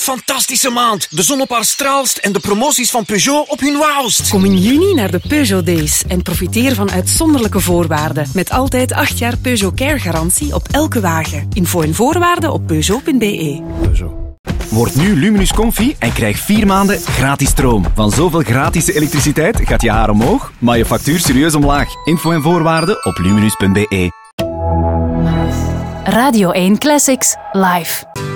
Fantastische maand. De zon op haar straalst en de promoties van Peugeot op hun wauwst. Kom in juni naar de Peugeot Days en profiteer van uitzonderlijke voorwaarden. Met altijd 8 jaar Peugeot Care-garantie op elke wagen. Info en voorwaarden op peugeot.be. Word nu Luminus Comfy en krijg 4 maanden gratis stroom. Van zoveel gratis elektriciteit gaat je haar omhoog, maar je factuur serieus omlaag. Info en voorwaarden op luminus.be. Radio 1 Classics live.